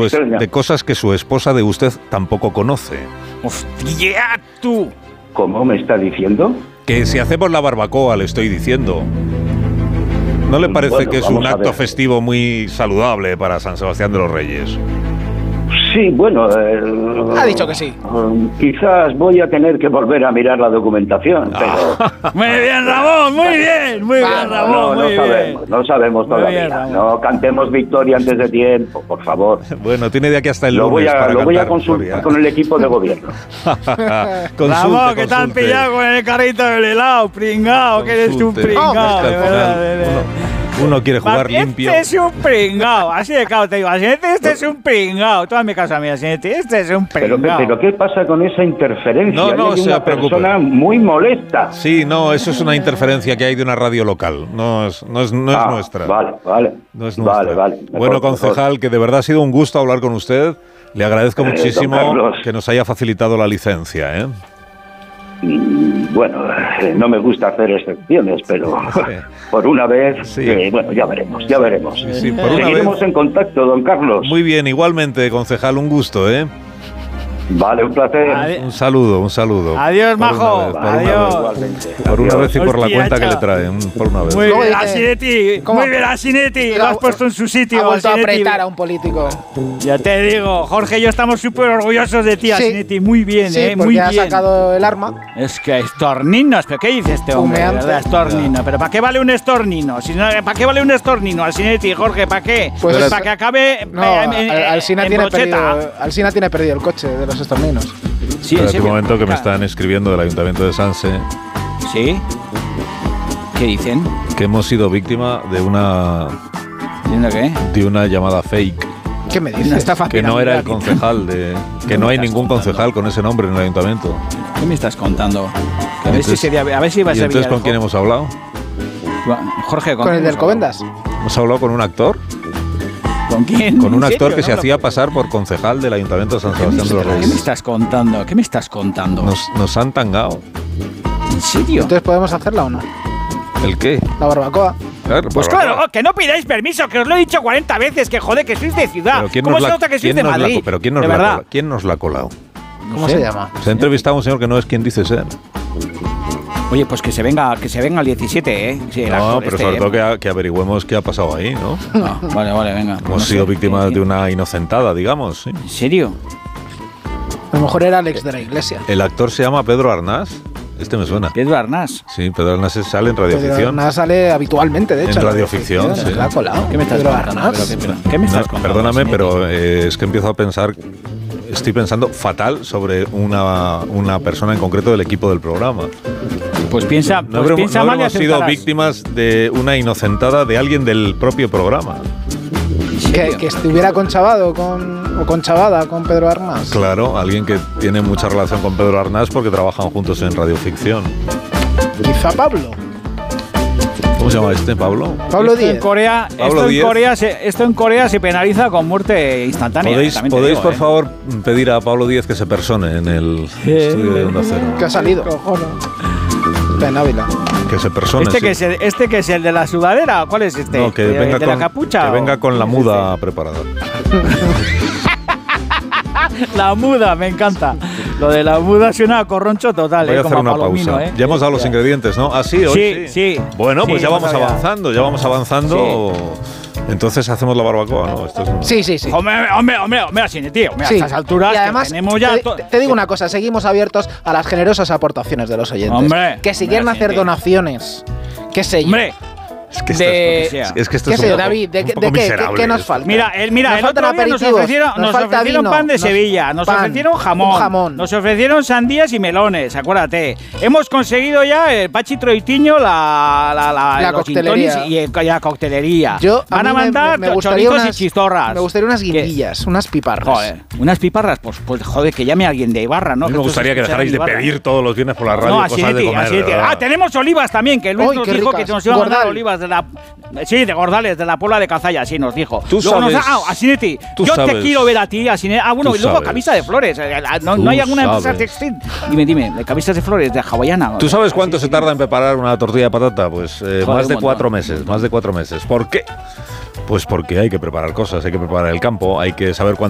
cosas que su esposa de usted tampoco conoce. ¡Hostia, tú! ¿Cómo me está diciendo? Que si hacemos la barbacoa, le estoy diciendo. ¿No le parece que es un acto festivo muy saludable para San Sebastián de los Reyes? Sí, bueno... ha dicho que sí. Quizás voy a tener que volver a mirar la documentación, pero... Muy bien, Ramón, muy bien, Ramón, muy bien. No sabemos todavía. Bien, no cantemos victoria antes de tiempo, por favor. Bueno, tiene de aquí hasta el lunes Lo voy a consultar con el equipo de gobierno. Ramón, que te han pillado con el carrito del helado, pringao, que eres un pringao, de verdad. Uno quiere jugar limpio. Este es un pringao, así de claro te digo, este es un pringao. Tú hazme caso a mí, este es un pringao. Pero ¿qué pasa con esa interferencia? No Hay una persona muy molesta. Sí, no, eso es una interferencia que hay de una radio local, no es nuestra. Vale. No es nuestra. Vale. Bueno, concejal, que de verdad ha sido un gusto hablar con usted. Le agradezco muchísimo que nos haya facilitado la licencia, ¿eh? Bueno, no me gusta hacer excepciones, pero por una vez, bueno, ya veremos. Sí, por una Seguiremos vez. En contacto, don Carlos. Muy bien, igualmente, concejal, un gusto, ¿eh? Vale, un placer. Un saludo. Adiós, majo. Adiós. Por una vez y por la Hostia, cuenta que chaval. le traen, por una vez. Muy bien, Asinetti. Muy bien, Asinetti. Lo has puesto en su sitio. Ha vuelto a Asinetti. apretar a un político. Ya te digo, Jorge y yo estamos súper orgullosos de ti, Asinetti. Muy bien, sí, muy porque bien. ha sacado el arma. Es que estorninos, ¿pero qué dice este hombre? Fumeante. ¿Verdad? Estornino. ¿Pero para qué vale un estornino? Si no, ¿para qué vale un estornino, Asinetti, Jorge? ¿Para qué? Pues para que acabe No, en brocheta. Alsina tiene perdido el coche de los estorninos. Sí, Espera un momento que me están escribiendo del Ayuntamiento de Sanse. ¿Sí? ¿Qué dicen? Que hemos sido víctima de una... ¿Diciendo qué? De una llamada fake. ¿Qué me dices? Que no era el concejal de... Que no hay ningún concejal con ese nombre en el Ayuntamiento. ¿Qué me estás contando? A ver si va a ser. entonces con quién hemos hablado? Jorge, ¿con el del Covendas? ¿Hemos hablado con un actor? ¿Con quién? Con un actor serio? que se hacía pasar por concejal del Ayuntamiento de San Sebastián de los Reyes. ¿Qué me estás contando? Nos han tangado. ¿En serio? Entonces, ¿podemos hacerla o no? ¿El qué? La barbacoa. Claro, pues claro, que no pidáis permiso, que os lo he dicho 40 veces, que joder, que sois de ciudad. ¿Cómo se nota que sois de Madrid? Pero ¿quién nos la ha colado? ¿Cómo se llama? Se ha entrevistado a un señor que no es quien dice ser. Oye, pues que se venga al 17, ¿eh? Sí, no, pero sobre todo que averigüemos qué ha pasado ahí, ¿no? Vale, venga. Hemos sido víctimas de una inocentada, digamos. ¿Sí? ¿En serio? A lo mejor era Alex de la Iglesia. El actor se llama Pedro Arnás. Este me suena. ¿Pedro Arnás? Sí, Pedro Arnás sale en radioficción. Pedro Arnás sale habitualmente, de hecho. En radioficción, sí. La ha colado. ¿Qué me estás contando? ¿Qué me estás contando? Perdóname, pero es que empiezo a pensar... Estoy pensando fatal sobre una persona en concreto del equipo del programa. Pues piensa, no habremos sido víctimas de una inocentada de alguien del propio programa. Que estuviera conchavado o conchavada con Pedro Arnás. Claro, alguien que tiene mucha relación con Pedro Arnás porque trabajan juntos en radioficción. Quizá Pablo. ¿Cómo se llama este, Pablo? Pablo Díez. Esto en Corea se penaliza con muerte instantánea. ¿Podéis por favor, pedir a Pablo Díez que se persone en el estudio de Onda Cero? ¿Qué ha salido? En Ávila. Que se persone. ¿Este que es el de la sudadera? ¿Cuál es este? No, que venga ¿de la capucha? Que venga con la muda preparada. La muda, me encanta. Lo de la muda suena a corroncho total. Voy a hacer una pausa. Ya hemos dado los ingredientes, ¿no? Ah, sí, hoy sí. Bueno, pues sí, ya vamos avanzando. Sí. Entonces hacemos la barbacoa, ¿no? Esto es Sí. Hombre, así, tío. A estas alturas y además, tenemos ya... Te digo una cosa, seguimos abiertos a las generosas aportaciones de los oyentes. Hombre, que si quieren hacer donaciones, qué sé yo. Hombre, Es que esto es un poco, David, ¿qué nos falta? Mira, el otro día nos ofrecieron pan de Sevilla, nos ofrecieron jamón, nos ofrecieron sandías y melones, acuérdate. Hemos conseguido ya el Pachi Troitiño, la coctelería y la coctelería. Van a mandar chorizos y chistorras. Me gustaría unas guindillas, unas piparras. Joder, unas piparras, pues joder, que llame alguien de Ibarra, ¿no? A mí me gustaría que dejarais de pedir todos los viernes por la radio cosas de comer. Tenemos olivas también, que Luis nos dijo que nos iban a mandar olivas de Gordales, de la Puebla de Cazalla, sí, nos dijo. Tú sabes. Asinetti, yo te quiero ver a ti, Asinetti. Bueno, y luego camisa de flores. ¿No hay alguna empresa textil? Dime, de camisas de flores, de hawaiana. ¿Tú sabes cuánto se tarda en preparar una tortilla de patata? Pues más de 4 meses, más de 4 meses. ¿Por qué? Pues porque hay que preparar cosas, hay que preparar el campo, hay que saber cuánto